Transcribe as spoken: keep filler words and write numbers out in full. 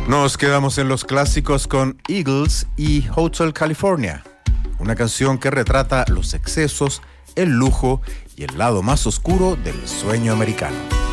Nos quedamos en los clásicos con Eagles y Hotel California, una canción que retrata los excesos, el lujo y el lado más oscuro del sueño americano.